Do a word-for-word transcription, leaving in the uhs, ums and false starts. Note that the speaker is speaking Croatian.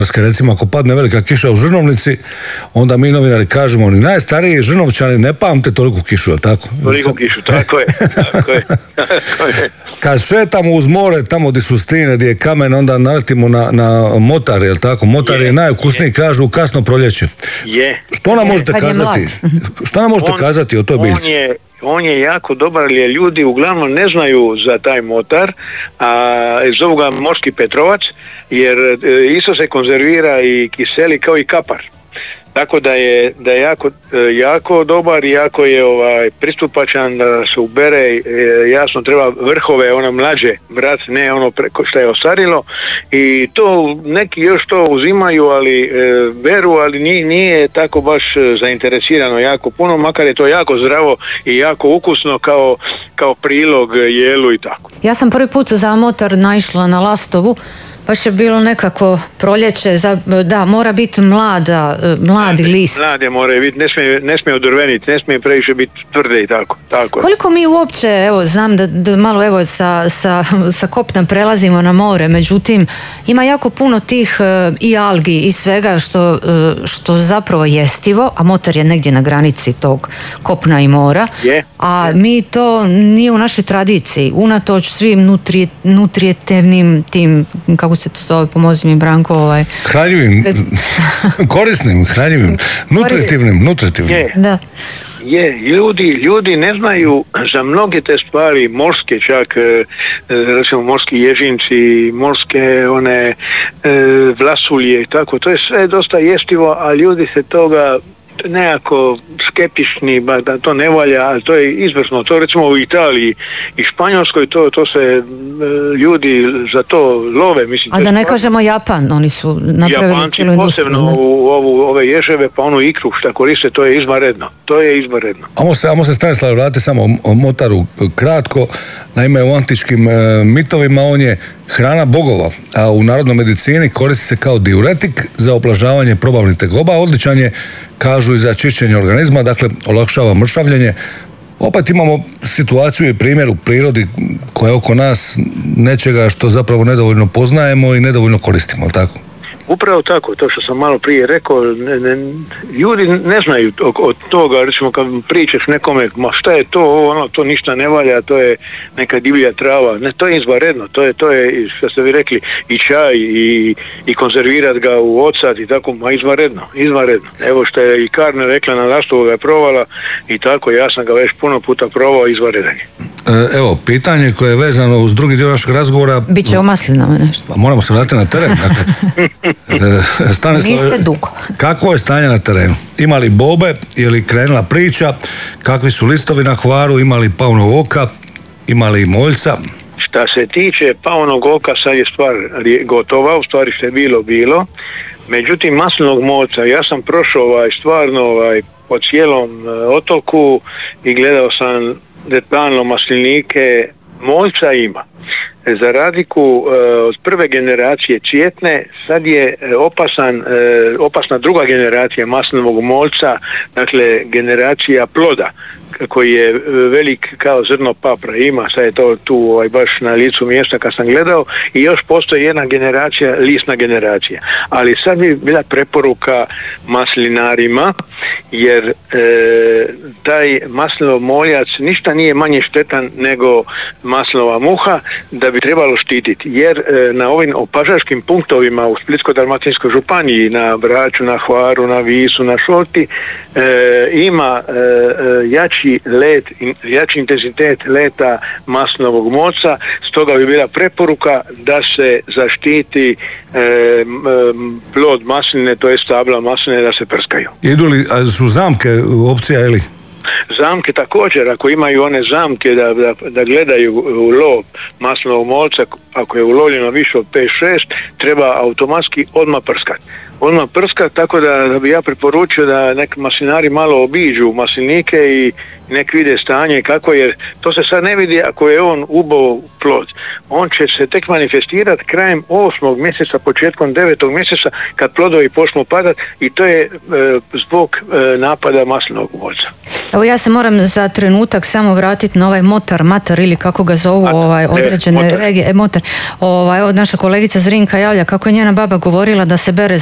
Recimo, ako padne velika kiša u Žrnovnici, onda mi novinari kažemo, oni najstariji Žrnovčani ne pamte toliku kišu, tako? Toliko kišu, tako je. Tako je. Tako je. Kad šetamo uz more, tamo gdje su strine, gdje je kamen, onda naletimo na, na motar, jel tako? Motar je, je najukusniji, je. Kažu, kasno proljeće. Je. Što nam možete kazati? Što nam možete on, kazati o toj biljci? On je, on je jako dobar, jer ljudi uglavnom ne znaju za taj motar, a zovu ga morski petrovac, jer isto se konzervira i kiseli kao i kapar. Tako da je, da je jako, jako dobar i jako je ovaj, pristupačan, da se ubere, jasno treba vrhove, ono mlađe brati, ne ono preko što je ostarilo, i to neki još to uzimaju, ali e, beru, ali nije, nije tako baš zainteresirano jako puno, makar je to jako zdravo i jako ukusno kao, kao prilog jelu i tako. Ja sam prvi put za motor naišla na Lastovu, baš je bilo nekako proljeće, za, da, mora biti mlada, mladi list. Mlade moraju biti, ne smije, ne smije odrveniti, ne smije previše biti tvrde i tako. tako. Koliko mi uopće, evo, znam da, da malo evo sa, sa, sa kopna prelazimo na more, međutim, ima jako puno tih uh, i algi i svega što, uh, što zapravo jestivo, a motor je negdje na granici tog kopna i mora, je, a je. mi to nije u našoj tradiciji, unatoč svim nutri, nutrijetevnim tim, kako se to zove, pomozi mi Branko, ovaj... Hranjivim, korisnim, hranjivim, nutritivnim, nutritivnim. Je, da. je, ljudi, ljudi ne znaju za mnoge te stvari, morske čak, recimo morski ježinci, morske one vlasulje i tako, to je sve dosta jestivo, a ljudi se toga nekako skeptični, ba da to ne valja, ali to je izvrsno. To recimo u Italiji i Španjolskoj, to, to se e, ljudi za to love. Mislim, a da ne kažemo Japan, oni su napravili Japanci cijelu industriju. posebno u ovu, ove ježeve, pa onu ikru šta koriste, to je izvanredno. To je izvanredno. Amo se, amo se Stanislav vrati samo o motaru kratko. Naime, u antičkim e, mitovima on je hrana bogova, a u narodnoj medicini koristi se kao diuretik za oblažavanje probavnih tegoba. Odličan je, kažu, i za čišćenje organizma, dakle olakšava mršavljenje. Opet imamo situaciju i primjer u prirodi koja je oko nas nečega što zapravo nedovoljno poznajemo i nedovoljno koristimo, tako? Upravo tako, to što sam malo prije rekao, ne, ne, ljudi ne znaju od, od toga, recimo kad pričaš nekome, ma šta je to, ono, to ništa ne valja, to je neka divlja trava, ne, to je izvanredno, to je, to je, što ste vi rekli, i čaj, i, i konzervirat ga u ocat i tako, ma izvanredno, izvanredno. Evo što je i Karne rekla, na Lastovu ga je provala i tako, ja sam ga već puno puta probao, izvanredan je. Evo, pitanje koje je vezano uz drugi dio našeg razgovora... Biće o maslinama nešto. Pa moramo se vratiti na teren, dakle. Stanislav, niste dugo. Kakvo je stanje na terenu? Ima li bobe, je li krenula priča, kakvi su listovi na Hvaru, ima li paunog oka, ima li moljca? Šta se tiče paunog oka, sad je stvar gotova, u stvari što je bilo, bilo. Međutim, maslinog moljca, ja sam prošao ovaj, stvarno ovaj, po cijelom otoku i gledao sam detaljno maslinike, moljca ima. Za razliku e, od prve generacije cvjetne, sad je opasan, e, opasna druga generacija maslinovog moljca, dakle generacija ploda, koji je velik kao zrno papra, ima, sad je to tu ovaj, baš na licu mjesta kad sam gledao, i još postoji jedna generacija, lisna generacija. Ali sad bi bila preporuka maslinarima, jer e, taj maslinov moljac ništa nije manje štetan nego maslinova muha, da bi trebalo štititi, jer e, na ovim opažačkim punktovima u Splitsko-dalmatinskoj županiji, na Braču, na Hvaru, na Visu, na Šolti, e, ima e, jači let, jači intenzitet leta maslinovog moljca, stoga bi bila preporuka da se zaštiti e, plod masline, to je stabla masline, da se prskaju. Idu li, a su zamke opcija ili? Zamke također, ako imaju one zamke da, da, da gledaju u lov maslinovog moljca, ako je ulovljeno više od pet šest, treba automatski odmah prskati. Odmah prskati, tako da, da bi ja preporučio da neki maslinari malo obiđu maslinike i nek vide stanje kako je, to se sad ne vidi ako je on ubao plod. On će se tek manifestirati krajem osmog mjeseca, početkom devetog mjeseca kad plodovi počnu padati i to je e, zbog e, napada maslinovog moca. Evo ja se moram za trenutak samo vratiti na ovaj motar, matar ili kako ga zovu ovaj, određene e, motar. regije, e, motar. Ovaj, od naša kolegica Zrinka javlja kako je njena baba govorila da se bere